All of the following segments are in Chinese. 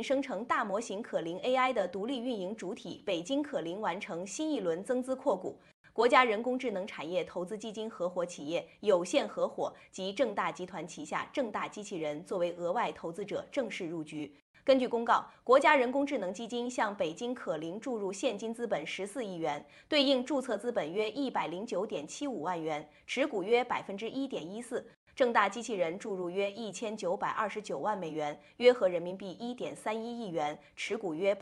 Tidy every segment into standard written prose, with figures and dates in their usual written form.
生成大模型可灵 AI 的独立运营主体北京可灵完成新一轮增资扩股。国家人工智能产业投资基金合伙企业有限合伙及正大集团旗下正大机器人作为额外投资者正式入局。根据公告，国家人工智能基金向北京可灵注入现金资本14亿元，对应注册资本约109.75万元，持股约1.14%。正大机器人注入约1929万美元，约合人民币1.31亿元，持股约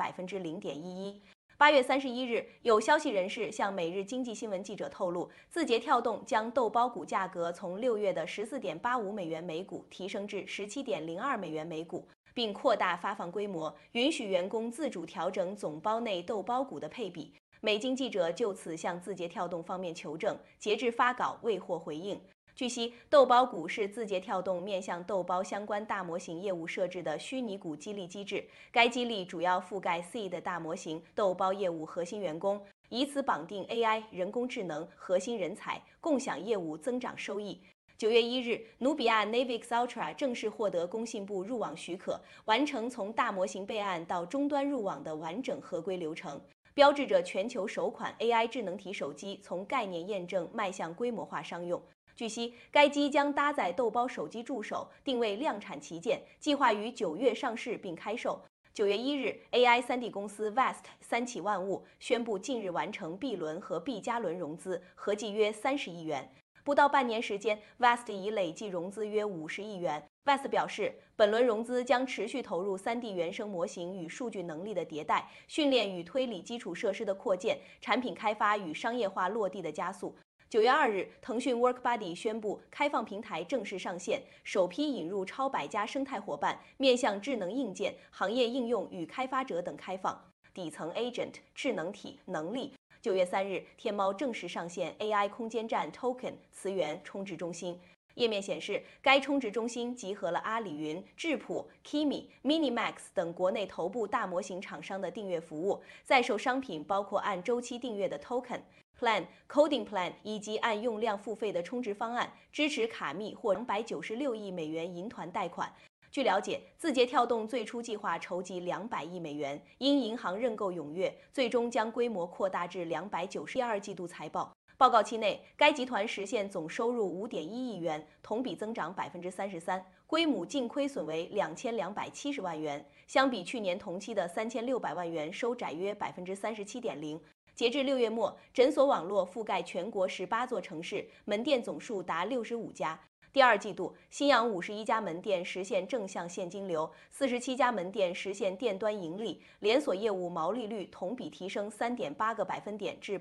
0.11%。8月31日，有消息人士向每日经济新闻记者透露，字节跳动将豆包股价格从6月的14.85美元每股提升至17.02美元每股，并扩大发放规模，允许员工自主调整总包内豆包股的配比。美经记者就此向字节跳动方面求证，截至发稿未获回应。据悉，豆包股是字节跳动面向豆包相关大模型业务设置的虚拟股激励机制，该激励主要覆盖 C 的大模型豆包业务核心员工，以此绑定 AI 人工智能核心人才，共享业务增长收益。9月1日，努比亚 Navix Ultra 正式获得工信部入网许可，完成从大模型备案到终端入网的完整合规流程，标志着全球首款 AI 智能体手机从概念验证迈向规模化商用。据悉，该机将搭载豆包手机助手，定位量产旗舰，计划于9月上市并开售。9月1日 ，AI 3D 公司 Vast 三起万物宣布近日完成 B 轮和 B 加轮融资，合计约30亿元。不到半年时间 ，Vast 已累计融资约50亿元。Vast 表示，本轮融资将持续投入3D 原生模型与数据能力的迭代、训练与推理基础设施的扩建、产品开发与商业化落地的加速。9月2日，腾讯 WorkBuddy 宣布开放平台正式上线，首批引入超100家生态伙伴，面向智能硬件、行业应用与开发者等开放。底层 Agent 智能体能力。9月3日，天猫正式上线 AI 空间站 Token 词源充值中心。页面显示，该充值中心集合了阿里云、智谱、Kimi、Minimax 等国内头部大模型厂商的订阅服务，在售商品包括按周期订阅的 Token、Plan、Coding Plan 以及按用量付费的充值方案，支持卡密或296亿美元银团贷款。据了解，字节跳动最初计划筹集200亿美元，因银行认购踊跃，最终将规模扩大至290亿。第二季度财报报告期内，该集团实现总收入5.1亿元，同比增长33%，归母净亏损为2270万元，相比去年同期的3600万元收窄约37.0%。截至6月末，诊所网络覆盖全国18座城市，门店总数达65家。第二季度，新阳51家门店实现正向现金流，47家门店实现店端盈利，连锁业务毛利率同比提升3.8个百分点至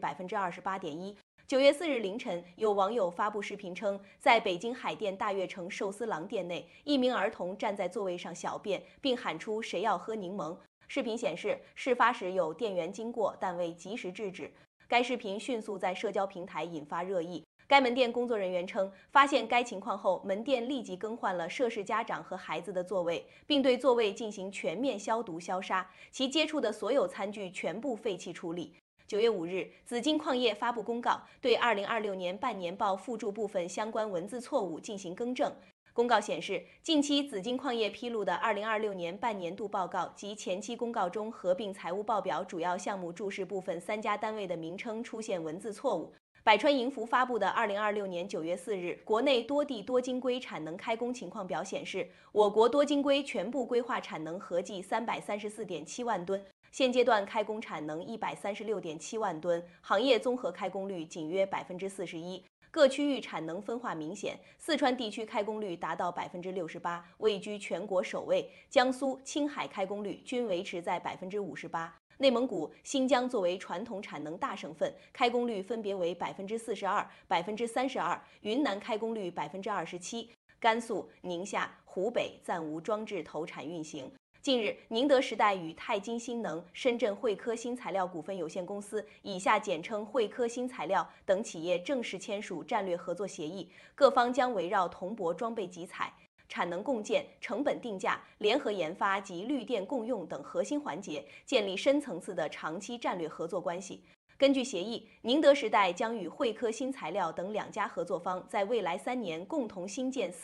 28.1%。9月4日凌晨，有网友发布视频称，在北京海淀大悦城寿司郎店内，一名儿童站在座位上小便，并喊出"谁要喝柠檬"。视频显示，事发时有店员经过，但未及时制止。该视频迅速在社交平台引发热议。该门店工作人员称，发现该情况后，门店立即更换了涉事家长和孩子的座位，并对座位进行全面消毒消杀，其接触的所有餐具全部废弃处理。9月5日，紫金矿业发布公告，对2026年半年报附注部分相关文字错误进行更正。公告显示，近期紫金矿业披露的2026年半年度报告及前期公告中合并财务报表主要项目注释部分3家单位的名称出现文字错误。百川银服发布的2026年9月4日国内多地多晶硅产能开工情况表显示，我国多晶硅全部硅化产能合计334.7万吨，现阶段开工产能136.7万吨，行业综合开工率仅约41%。各区域产能分化明显，四川地区开工率达到68%，位居全国首位；江苏、青海开工率均维持在58%。内蒙古、新疆作为传统产能大省份，开工率分别为42%、32%；云南开工率27%，甘肃、宁夏、湖北暂无装置投产运行。近日，宁德时代与泰金新能、深圳汇科新材料股份有限公司（以下简称汇科新材料）等企业正式签署战略合作协议，各方将围绕铜箔装备集采、产能共建、成本定价、联合研发及绿电共用等核心环节，建立深层次的长期战略合作关系。根据协议，宁德时代将与汇科新材料等2家合作方在未来3年共同兴建